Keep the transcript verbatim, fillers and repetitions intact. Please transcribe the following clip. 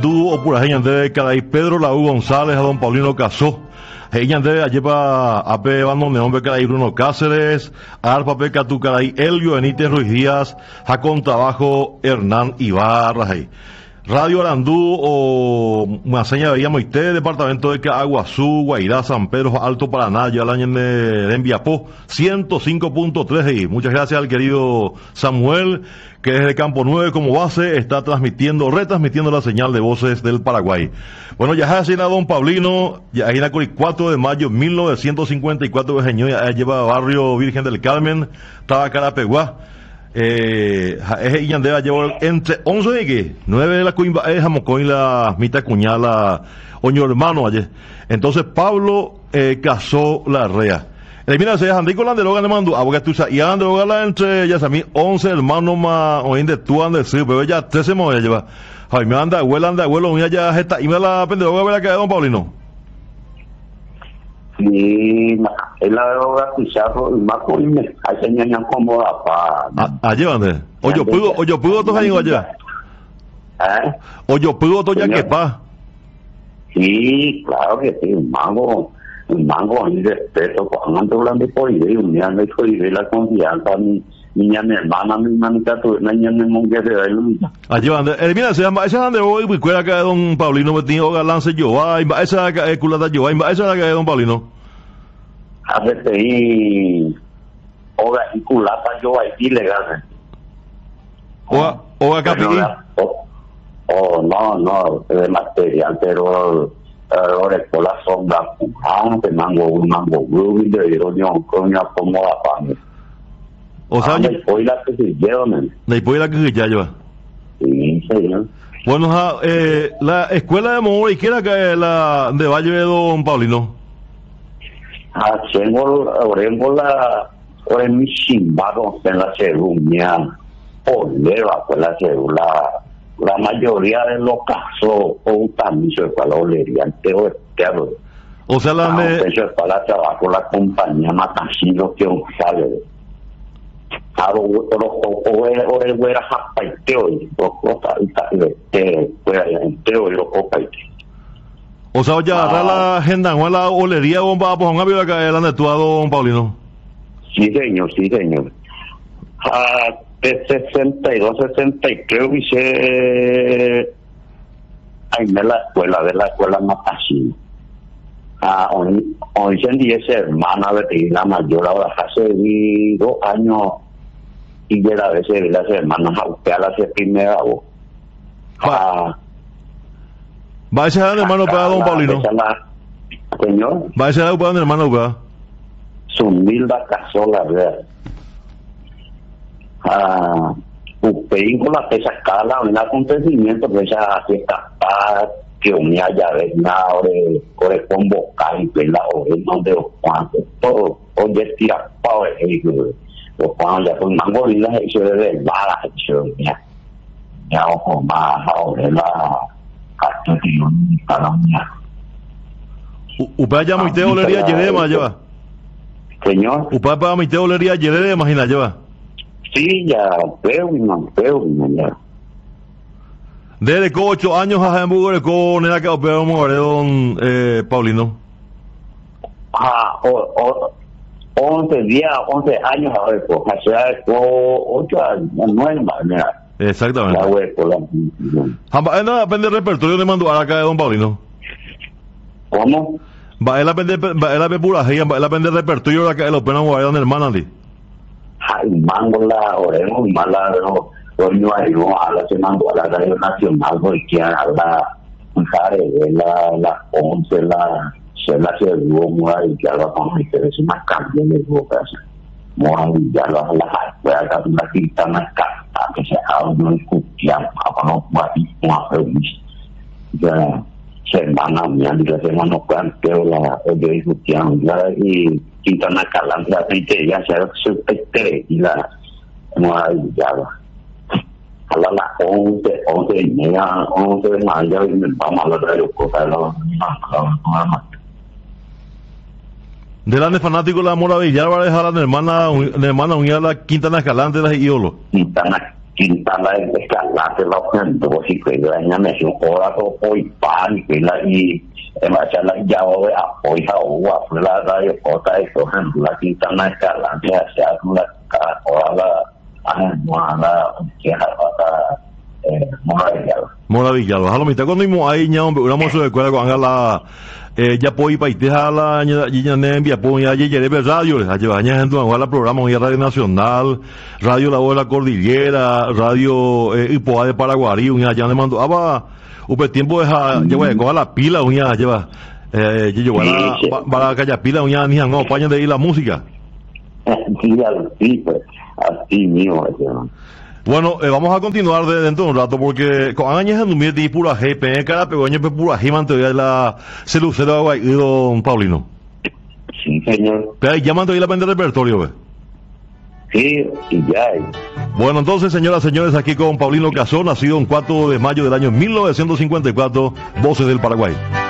Dúo por ahí de Caray Pedro Laú González a don Paulino Casó. Ella de lleva a P. Bando Neón Caray Bruno Cáceres, Arpa P. Catu Caray Elio Benítez Ruiz Díaz, Jacón Trabajo Hernán Ibarra. Radio Arandú o Maseña Veía Moité, departamento de Caguazú, Guairá, San Pedro, Alto Paraná, ya el año de Enviapó, ciento cinco punto tres. Y muchas gracias al querido Samuel, que desde Campo nueve como base está transmitiendo, retransmitiendo la señal de voces del Paraguay. Bueno, ya es a don Paulino, ya es el cuatro de mayo de mil novecientos cincuenta y cuatro, ya lleva Barrio Virgen del Carmen, Tabacarapeguá. Eh, es Yandera llevó entre once de que nueve de la cuimba es Jamocoin la mitad cuñala oño hermano ayer. Entonces Pablo eh, casó la rea. Elimina se Andico la de Logan de Mando, aboga tusa y ando la entre ya samí once hermanos más o de tú andes sí, pero ya trece me lleva. Ay, me anda abuela anda abuelo ya ya está y me la pendejo ver acá don Paulino. Sí, él la veo gastillarro y más con me hace ñaña como apa. Allí dónde? O yo puedo, o yo puedo todos años allá. ¿Eh? O yo puedo todos ya que pa. Sí, claro que sí, un mango, un mango ahí de respeto, cuando ando hablando por ahí, un día me dijo y la confianza, mi niña, mi hermana, mi manita, tu niña, mi mujer de él. Allí dónde, eh, mira, se llama, esa es donde voy, pues acá de don Paulino, me tiene galán se yo, ay, esa es culata yo, ay, esa es la que de don Paulino. A veces y oga y culata yo ahí legal. O o acá oh no no de material pero ahora por la sombra pujante mango un mango blue de reunión con una como la pan. O sea, hoy la que se llevan. De hoy la que ya lleva. Sí, señor. Bueno, eh, la escuela de Moura y que era que la de Valle de don Paulino. Ah, tengo oremos la ore mi chimbado en la ceruña o leva pues la célula la mayoría de los casos o también se para la olería entero externo. O sea, la me se para la trabajo la compañía Matacino que un sale claro o o o el güera japaiteo y o cosa y tal de pues entero y lo copaite. O sea, ya agarrar la agenda, ¿no? La olería, bomba, pues, un avión acá, el andetuado, don Paulino. Sí, señor, sí, señor. Ah, de sesenta y dos, sesenta y tres, hice ahí en la escuela, de la escuela Matacino. Ah, hoy, hoy en día es hermana veterina mayor, ahora hace dos años, y de la vez de las hermanas austeadas de primera voz. Ah, ¿va a ser el hermano para don Paulino? Señor. ¿Va a ser el para don hermano para? Su humilda casola, ¿verdad? Ah, usted con la pesa cada un acontecimiento que ella hace capaz que unía ya ves nada o de convocar y pela o de donde los cuantos todo oye tira pao los cuantos ya con mangolinas hecho de verdad hecho ya ya ojo más ahora la Upa ya mi te olería lleve más lleva. Señor. Upa para mi te olería lleve imagina lleva. Sí, ya veo no veo ya. Desde ocho años a Hamburgo con era que operamos don eh, Paulino. Ah, o o once días, once años a ver, pues hace ocho nueve más. Exactamente. La web, la... Va a aprender el repertorio de mando acá de don Paulino. ¿Cómo? Va a aprender, va a aprender pura gente, va a aprender el repertorio acá de los penas de don hermana de. Ay, mango la oremos mala no, coño ahí no habla se mando a la radio nacional porque a la la la once la se la se luego ahí que habla con mi interés más cambio de boca. Mohon jalan lah berada di kita mereka tapi saya belum kukian apa no mati ngapain ya saya mana yang tidak saya manokan keolah ode kukian lagi kita nakalan tapi ya saya sepete ila mohon jalan kalau lah orang orang ini ya orang ini aja ini malah dari kota lo malah Delante fanático la Mora Villar va a dejar a la hermana, la hermana unida a la Quintana Escalante de las Iolo. Quintana, Quintana el Escalante, la Ocendo, si quella in messo ora poi pani, quella i e ma c'è la Giavo e poi a Ua, quella da io porta e correndo la Quintana Escalante, si ha una ora la la che ha fatto Moravillado. Moravillado. Halo mita cuando imo ahí nya hombre, una mozo de escuela con la eh ya poi paite hala nya nya nembia poi ya yere be radio, ha lleva nya gente a la programa en Radio Nacional, Radio La Voz de la Cordillera, Radio eh, Ipoa de Paraguay, unya ya le mando aba upe tiempo deja lleva con la pila unya lleva eh yo para para callar pila unya ni no paña de ir la música. Sí, así pues, así mismo, hermano. Bueno, eh, vamos a continuar de dentro de un rato porque con años en un de pura G P cada pegoña pe pura G man te la celucera agua y don Paulino. Sí, señor. Pero ahí llaman todavía la pende repertorio, ve. Sí, y ya. Bueno, entonces, señoras y señores, aquí con Paulino Cazó, nacido el cuatro de mayo del año mil novecientos cincuenta y cuatro, Voces del Paraguay.